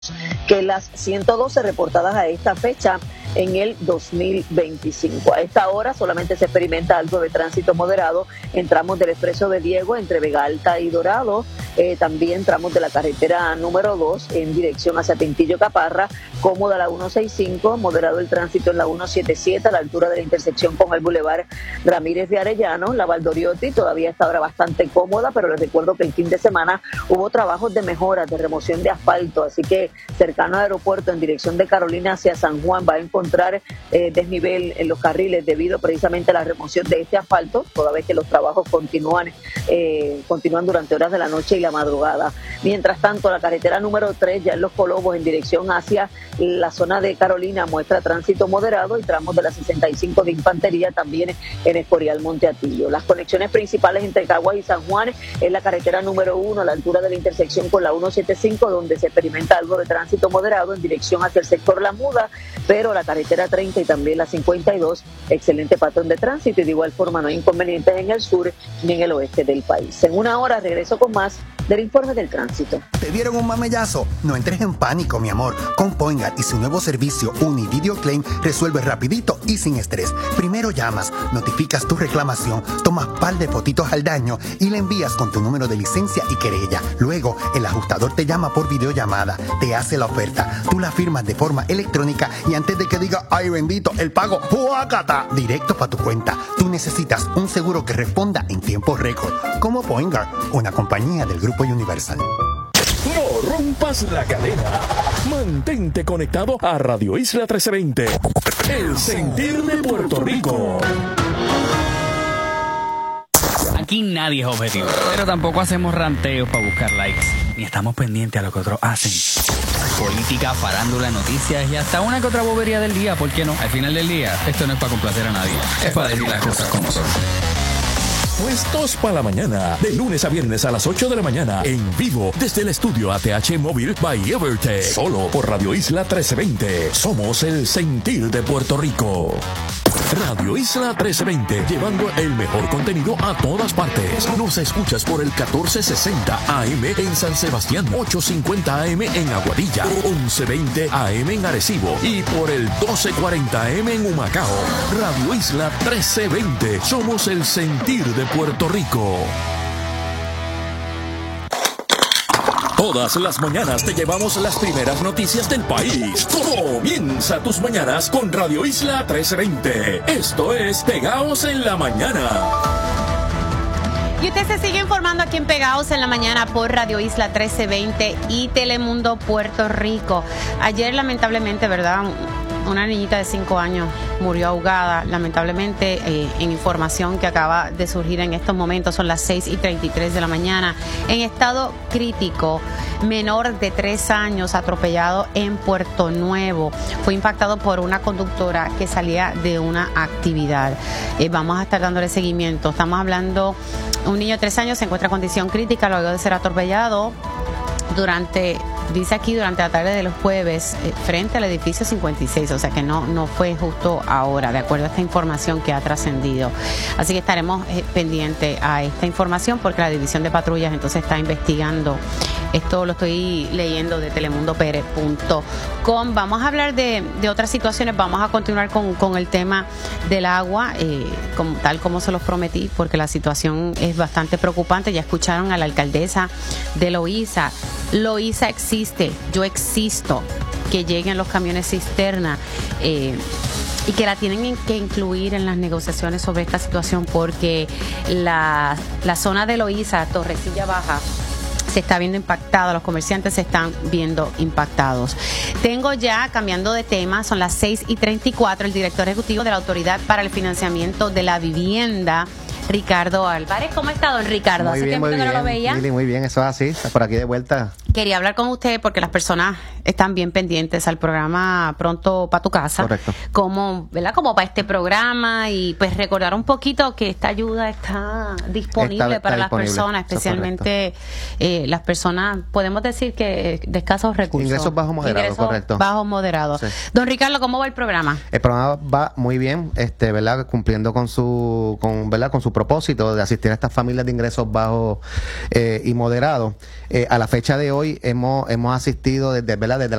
que las 112 reportadas a esta fecha en el 2025. A esta hora solamente se experimenta algo de tránsito moderado en tramos del Expreso de Diego entre Vega Alta y Dorado, también tramos de la carretera número 2 en dirección hacia Pintillo Caparra, cómoda la 165, moderado el tránsito en la 177 a la altura de la intersección con el Boulevard Ramírez de Arellano. La Valdoriotti todavía está ahora bastante cómoda, pero les recuerdo que el fin de semana hubo trabajos de mejora, de remoción de asfalto, así que cercano al aeropuerto en dirección de Carolina hacia San Juan va a encontrar desnivel en los carriles debido precisamente a la remoción de este asfalto, toda vez que los trabajos continúan durante horas de la noche y la madrugada. Mientras tanto, la carretera número 3 ya en Los Colobos en dirección hacia la zona de Carolina muestra tránsito moderado y tramos de la 65 de Infantería también en Escorial Monte Atillo. Las conexiones principales entre Caguas y San Juan es la carretera número 1 a la altura de la intersección con la 175, donde se experimenta algo de tránsito moderado en dirección hacia el sector La Muda, pero la carretera 30 y también la 52, excelente patrón de tránsito y de igual forma no hay inconvenientes en el sur ni en el oeste del país. En una hora regreso con más del informe del tránsito. ¿Te dieron un mamellazo? No entres en pánico, mi amor. Con Poingar y su nuevo servicio Univideo Claim resuelve rapidito y sin estrés. Primero llamas, notificas tu reclamación, tomas par de fotitos al daño y la envías con tu número de licencia y querella. Luego, el ajustador te llama por videollamada, te hace la oferta, tú la firmas de forma electrónica y antes de que diga ¡ay bendito! El pago ¡huácata! Directo para tu cuenta. Tú necesitas un seguro que responda en tiempo récord. Como Poingar, una compañía del Grupo Universal. No rompas la cadena. Mantente conectado a Radio Isla 1320. El sentir de Puerto Rico. Aquí nadie es objetivo, pero tampoco hacemos ranteos para buscar likes, ni estamos pendientes a lo que otros hacen. Política, farándula, noticias y hasta una que otra bobería del día, ¿por qué no? Al final del día, esto no es para complacer a nadie, es para decir las cosas como son. Puestos para la mañana, de lunes a viernes a las 8 de la mañana, en vivo desde el estudio ATH Móvil by Evertech, solo por Radio Isla 1320. Somos el sentir de Puerto Rico. Radio Isla 1320, llevando el mejor contenido a todas partes. Nos escuchas por el 1460 AM en San Sebastián, 850 AM en Aguadilla, 1120 AM en Arecibo y por el 1240 AM en Humacao. Radio Isla 1320, somos el sentir de Puerto Rico. Todas las mañanas te llevamos las primeras noticias del país. Comienza tus mañanas con Radio Isla 1320. Esto es Pegaos en la Mañana. Y usted se sigue informando aquí en Pegaos en la Mañana por Radio Isla 1320 y Telemundo Puerto Rico. Ayer, lamentablemente, ¿verdad?, una niñita de 5 años murió ahogada, lamentablemente, en información que acaba de surgir en estos momentos. Son las 6:33 de la mañana. En estado crítico, menor de 3 años atropellado en Puerto Nuevo. Fue impactado por una conductora que salía de una actividad. Vamos a estar dándole seguimiento. Estamos hablando, un niño de 3 años se encuentra en condición crítica luego de ser atropellado dice aquí, durante la tarde de los jueves, frente al edificio 56, o sea que no fue justo ahora, de acuerdo a esta información que ha trascendido. Así que estaremos pendientes a esta información porque la División de Patrullas entonces está investigando. Esto lo estoy leyendo de telemundopr.com. Vamos a hablar de otras situaciones, vamos a continuar con el tema del agua, tal como se los prometí, porque la situación es bastante preocupante. Ya escucharon a la alcaldesa de Loíza. Loíza existe, yo existo, que lleguen los camiones cisterna y que la tienen que incluir en las negociaciones sobre esta situación porque la zona de Loíza, Torrecilla Baja, se está viendo impactada, los comerciantes se están viendo impactados. Tengo ya, cambiando de tema, son las 6:34, el director ejecutivo de la Autoridad para el Financiamiento de la Vivienda, Ricardo Álvarez. ¿Cómo está, don Ricardo? Hace tiempo que no lo veía. Muy bien, eso es así, está por aquí de vuelta. Quería hablar con usted porque las personas están bien pendientes al programa Pronto para tu Casa. Correcto. ¿Verdad? Como para este programa y pues recordar un poquito que esta ayuda está disponible para las personas, especialmente las personas, podemos decir que de escasos recursos. Ingresos bajos moderados, correcto. Bajos moderados. Sí. Don Ricardo, ¿cómo va el programa? El programa va muy bien, ¿verdad? Cumpliendo con su propósito de asistir a estas familias de ingresos bajos y moderados. A la fecha de hoy, hoy hemos asistido desde